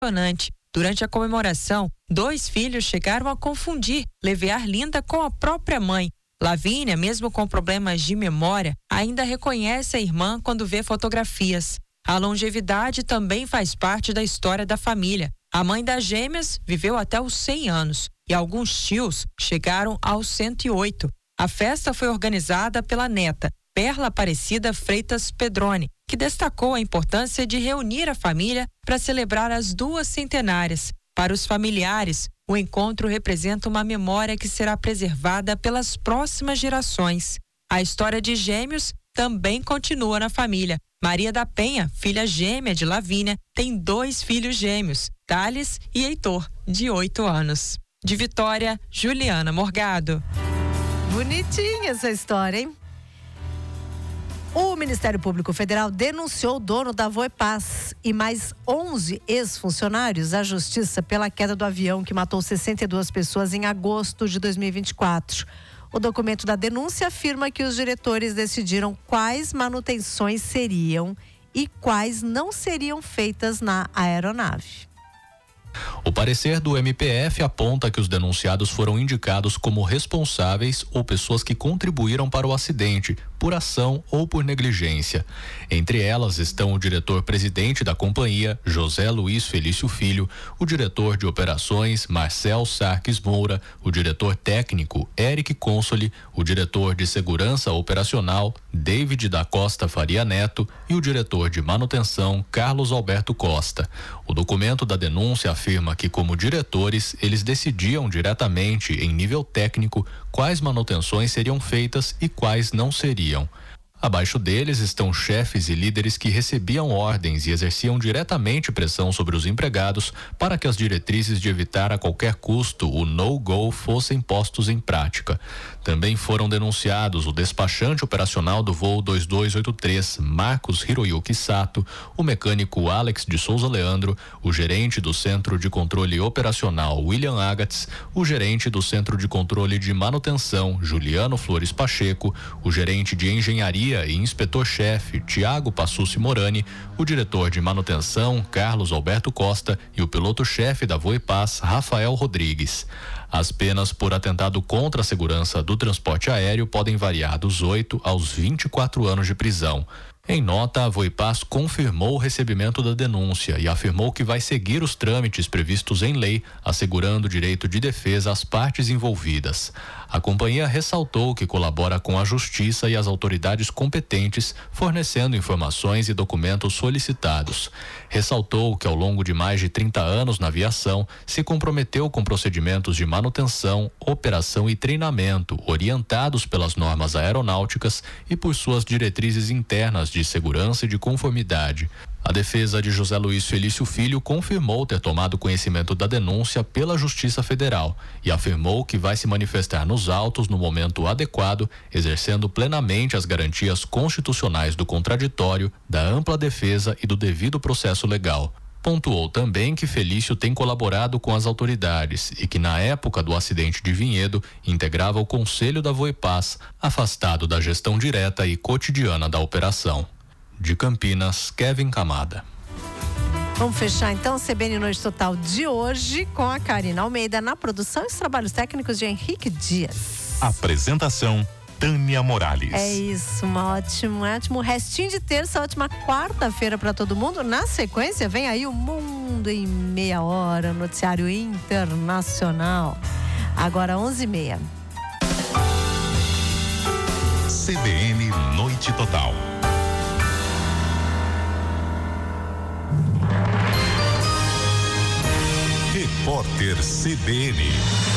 emocionante. Durante a comemoração, 2 filhos chegaram a confundir Levi Arlinda com a própria mãe. Lavínia, mesmo com problemas de memória, ainda reconhece a irmã quando vê fotografias. A longevidade também faz parte da história da família. A mãe das gêmeas viveu até os 100 anos e alguns tios chegaram aos 108. A festa foi organizada pela neta, Perla Aparecida Freitas Pedroni, que destacou a importância de reunir a família para celebrar as 2 centenárias. Para os familiares, o encontro representa uma memória que será preservada pelas próximas gerações. A história de gêmeos também continua na família. Maria da Penha, filha gêmea de Lavínia, tem 2 filhos gêmeos, Thales e Heitor, de 8 anos. De Vitória, Juliana Morgado. Bonitinha essa história, hein? O Ministério Público Federal denunciou o dono da Voipaz e mais 11 ex-funcionários à justiça pela queda do avião que matou 62 pessoas em agosto de 2024. O documento da denúncia afirma que os diretores decidiram quais manutenções seriam e quais não seriam feitas na aeronave. O parecer do MPF aponta que os denunciados foram indicados como responsáveis ou pessoas que contribuíram para o acidente, por ação ou por negligência. Entre elas estão o diretor-presidente da companhia, José Luiz Felício Filho, o diretor de operações, Marcel Sarques Moura, o diretor técnico, Eric Consoli, o diretor de segurança operacional, David da Costa Faria Neto e o diretor de manutenção, Carlos Alberto Costa. O documento da denúncia afirma que, como diretores, eles decidiam diretamente, em nível técnico, quais manutenções seriam feitas e quais não seriam. Abaixo deles estão chefes e líderes que recebiam ordens e exerciam diretamente pressão sobre os empregados para que as diretrizes de evitar a qualquer custo o no-go fossem postos em prática. Também foram denunciados o despachante operacional do voo 2283, Marcos Hiroyuki Sato, o mecânico Alex de Souza Leandro, o gerente do Centro de Controle Operacional, William Agatz, o gerente do Centro de Controle de Manutenção, Juliano Flores Pacheco, o gerente de Engenharia e inspetor-chefe Tiago Passucci Morani, o diretor de manutenção Carlos Alberto Costa e o piloto-chefe da Voipaz Rafael Rodrigues. As penas por atentado contra a segurança do transporte aéreo podem variar dos 8 aos 24 anos de prisão. Em nota, a Voipaz confirmou o recebimento da denúncia e afirmou que vai seguir os trâmites previstos em lei, assegurando o direito de defesa às partes envolvidas. A companhia ressaltou que colabora com a Justiça e as autoridades competentes, fornecendo informações e documentos solicitados. Ressaltou que, ao longo de mais de 30 anos na aviação, se comprometeu com procedimentos de manutenção, operação e treinamento orientados pelas normas aeronáuticas e por suas diretrizes internas de segurança e de conformidade. A defesa de José Luiz Felício Filho confirmou ter tomado conhecimento da denúncia pela Justiça Federal e afirmou que vai se manifestar nos autos no momento adequado, exercendo plenamente as garantias constitucionais do contraditório, da ampla defesa e do devido processo legal. Pontuou também que Felício tem colaborado com as autoridades e que, na época do acidente de Vinhedo, integrava o Conselho da Voipaz, afastado da gestão direta e cotidiana da operação. De Campinas, Kevin Camada. Vamos fechar então o CBN Noite Total de hoje com a Karina Almeida na produção e os trabalhos técnicos de Henrique Dias. Apresentação Tânia Morales. É isso, um ótimo restinho de terça, ótima quarta-feira para todo mundo. Na sequência, vem aí o Mundo em Meia Hora, noticiário internacional. Agora 11h30. CBN Noite Total. Repórter CBN.